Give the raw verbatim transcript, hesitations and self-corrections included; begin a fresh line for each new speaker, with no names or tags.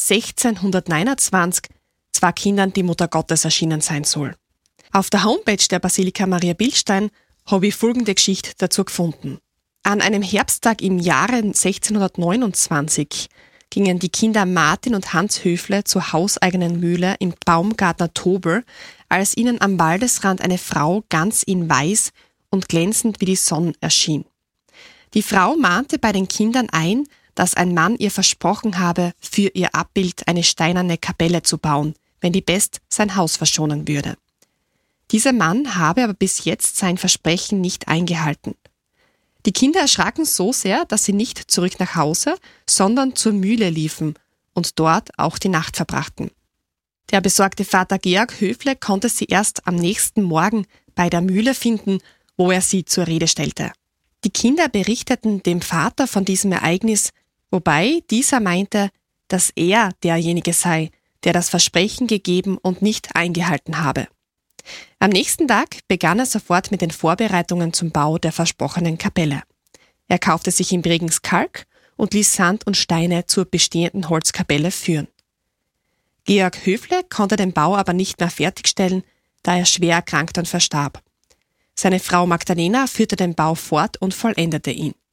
sechzehnhundertneunundzwanzig zwei Kindern die Mutter Gottes erschienen sein soll. Auf der Homepage der Basilika Maria Bilstein habe ich folgende Geschichte dazu gefunden. An einem Herbsttag im Jahre sechzehnhundertneunundzwanzig gingen die Kinder Martin und Hans Höfle zur hauseigenen Mühle im Baumgartner Tobel, als ihnen am Waldesrand eine Frau ganz in Weiß und glänzend wie die Sonne erschien. Die Frau mahnte bei den Kindern ein, dass ein Mann ihr versprochen habe, für ihr Abbild eine steinerne Kapelle zu bauen, wenn die Pest sein Haus verschonen würde. Dieser Mann habe aber bis jetzt sein Versprechen nicht eingehalten. Die Kinder erschraken so sehr, dass sie nicht zurück nach Hause, sondern zur Mühle liefen und dort auch die Nacht verbrachten. Der besorgte Vater Georg Höfle konnte sie erst am nächsten Morgen bei der Mühle finden, wo er sie zur Rede stellte. Die Kinder berichteten dem Vater von diesem Ereignis, wobei dieser meinte, dass er derjenige sei, der das Versprechen gegeben und nicht eingehalten habe. Am nächsten Tag begann er sofort mit den Vorbereitungen zum Bau der versprochenen Kapelle. Er kaufte sich in Bregenz Kalk und ließ Sand und Steine zur bestehenden Holzkapelle führen. Georg Höfle konnte den Bau aber nicht mehr fertigstellen, da er schwer erkrankte und verstarb. Seine Frau Magdalena führte den Bau fort und vollendete ihn.